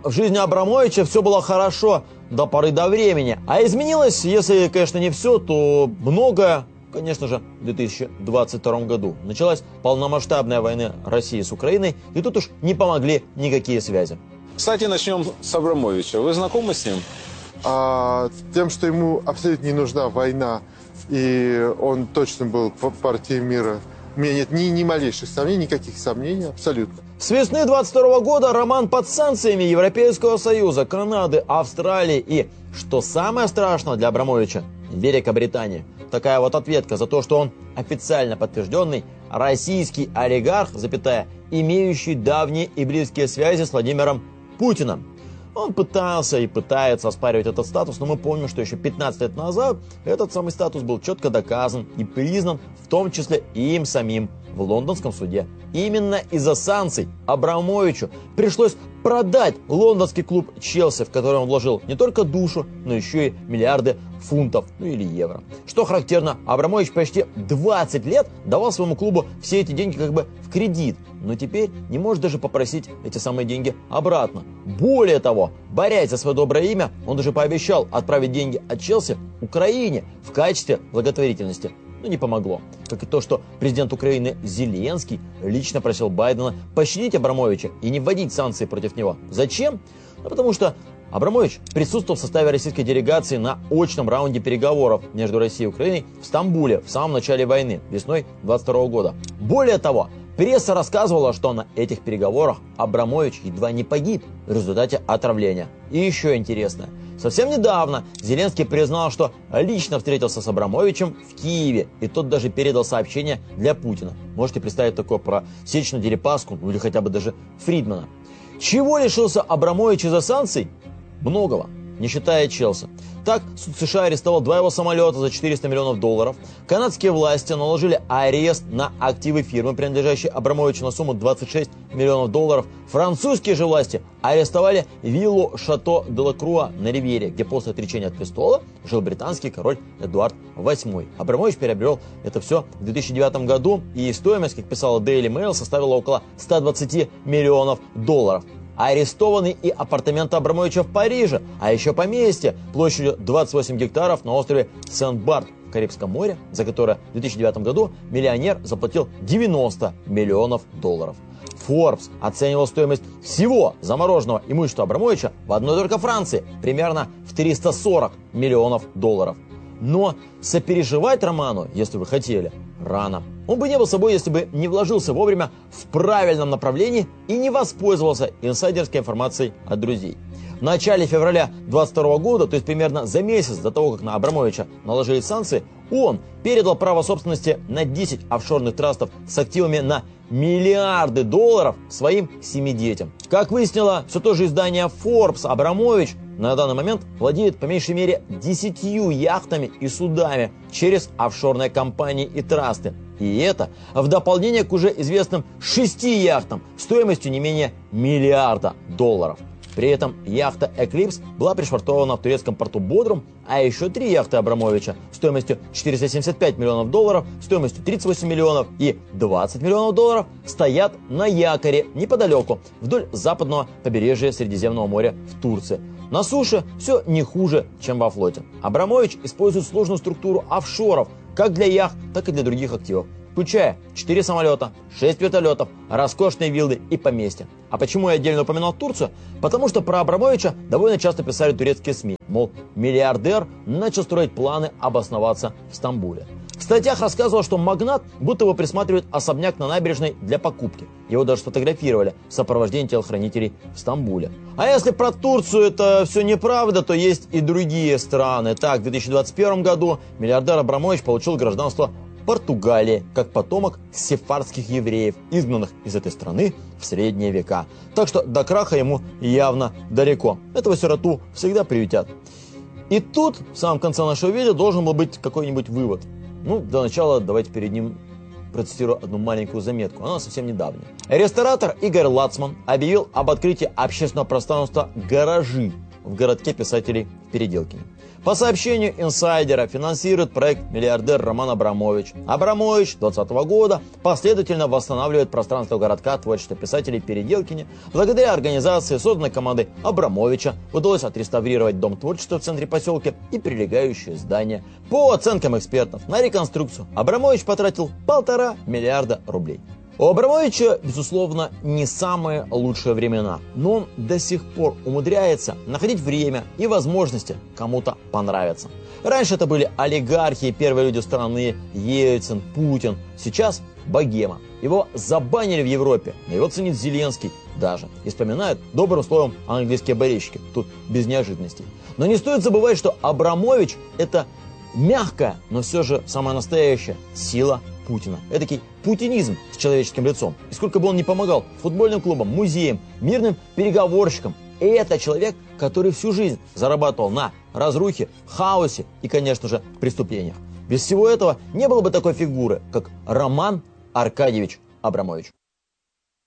в жизни Абрамовича все было хорошо до поры до времени. А изменилось, если, конечно, не все, то многое, конечно же, в 2022 году. Началась полномасштабная война России с Украиной, и тут уж не помогли никакие связи. Кстати, начнем с Абрамовича. Вы знакомы с ним? Тем, что ему абсолютно не нужна война, и он точно был в партии мира, у меня нет ни малейших сомнений, никаких сомнений, абсолютно. С весны 22 года роман под санкциями Европейского Союза, Канады, Австралии и, что самое страшное для Абрамовича, Великобритании. Такая вот ответка за то, что он официально подтвержденный российский олигарх, имеющий давние и близкие связи с Владимиром Путиным. Он пытался и пытается оспаривать этот статус, но мы помним, что еще 15 лет назад этот самый статус был четко доказан и признан, в том числе и им самим в лондонском суде. Именно из-за санкций Абрамовичу пришлось продать лондонский клуб Челси, в который он вложил не только душу, но еще и миллиарды фунтов, или евро. Что характерно, Абрамович почти 20 лет давал своему клубу все эти деньги как бы в кредит, но теперь не может даже попросить эти самые деньги обратно. Более того, борясь за свое доброе имя, он даже пообещал отправить деньги от Челси Украине в качестве благотворительности. Но не помогло. Как и то, что президент Украины Зеленский лично просил Байдена пощадить Абрамовича и не вводить санкции против него. Зачем? Потому что Абрамович присутствовал в составе российской делегации на очном раунде переговоров между Россией и Украиной в Стамбуле в самом начале войны, весной 22 года. Более того, пресса рассказывала, что на этих переговорах Абрамович едва не погиб в результате отравления. И еще интересно. Совсем недавно Зеленский признал, что лично встретился с Абрамовичем в Киеве, и тот даже передал сообщение для Путина. Можете представить такое про Сечину, Дерипаску, или хотя бы даже Фридмана. Чего лишился Абрамович из-за санкций? Многого, не считая Челси. Так, суд США арестовал 2 его самолета за 400 миллионов долларов. Канадские власти наложили арест на активы фирмы, принадлежащей Абрамовичу, на сумму 26 миллионов долларов. Французские же власти арестовали виллу Шато де ла Круа на Ривьере, где после отречения от престола жил британский король Эдуард VIII. Абрамович приобрел это все в 2009 году, и стоимость, как писала Daily Mail, составила около 120 миллионов долларов. Арестованы и апартаменты Абрамовича в Париже, а еще поместье площадью 28 гектаров на острове Сент-Барт в Карибском море, за которое в 2009 году миллионер заплатил 90 миллионов долларов. Forbes оценивал стоимость всего замороженного имущества Абрамовича в одной только Франции примерно в 340 миллионов долларов. Но сопереживать Роману, если вы хотели, рано. Он бы не был собой, если бы не вложился вовремя в правильном направлении и не воспользовался инсайдерской информацией от друзей. В начале февраля 2022 года, то есть примерно за месяц до того, как на Абрамовича наложили санкции, он передал право собственности на 10 офшорных трастов с активами на миллиарды долларов своим 7 детям. Как выяснило все то же издание Forbes, Абрамович на данный момент владеет по меньшей мере 10 яхтами и судами через офшорные компании и трасты. И это в дополнение к уже известным 6 яхтам стоимостью не менее миллиарда долларов. При этом яхта Eclipse была пришвартована в турецком порту Бодрум, а еще 3 яхты Абрамовича стоимостью 475 миллионов долларов, стоимостью 38 миллионов и 20 миллионов долларов стоят на якоре неподалеку, вдоль западного побережья Средиземного моря в Турции. На суше все не хуже, чем во флоте. Абрамович использует сложную структуру офшоров, как для яхт, так и для других активов, включая 4 самолета, 6 вертолетов, роскошные виллы и поместья. А почему я отдельно упоминал Турцию? Потому что про Абрамовича довольно часто писали турецкие СМИ. Мол, миллиардер начал строить планы обосноваться в Стамбуле. В статьях рассказывал, что магнат будто бы присматривает особняк на набережной для покупки. Его даже сфотографировали в сопровождении телохранителей в Стамбуле. А если про Турцию это все неправда, то есть и другие страны. Так, в 2021 году миллиардер Абрамович получил гражданство Португалии, как потомок сефардских евреев, изгнанных из этой страны в средние века. Так что до краха ему явно далеко. Этого сироту всегда приютят. И тут, в самом конце нашего видео, должен был быть какой-нибудь вывод. Для начала давайте перед ним процитирую одну маленькую заметку. Она совсем недавняя. Ресторатор Игорь Лацман объявил об открытии общественного пространства «Гаражи» в городке писателей в Переделкине. По сообщению инсайдера, финансирует проект миллиардер Роман Абрамович. Абрамович 2020 года последовательно восстанавливает пространство городка творчества писателей Переделкине. Благодаря организации, созданной командой Абрамовича, удалось отреставрировать Дом творчества в центре поселка и прилегающие здания. По оценкам экспертов, на реконструкцию Абрамович потратил 1,5 миллиарда рублей. У Абрамовича, безусловно, не самые лучшие времена, но он до сих пор умудряется находить время и возможности кому-то понравиться. Раньше это были олигархи и первые люди страны, Ельцин, Путин. Сейчас богема. Его забанили в Европе, но его ценит Зеленский даже. И вспоминают добрым словом английские болельщики. Тут без неожиданностей. Но не стоит забывать, что Абрамович – это мягкая, но все же самая настоящая сила Путина. Эдакий путинизм с человеческим лицом. И сколько бы он ни помогал футбольным клубам, музеям, мирным переговорщикам, это человек, который всю жизнь зарабатывал на разрухе, хаосе и, конечно же, преступлениях. Без всего этого не было бы такой фигуры, как Роман Аркадьевич Абрамович.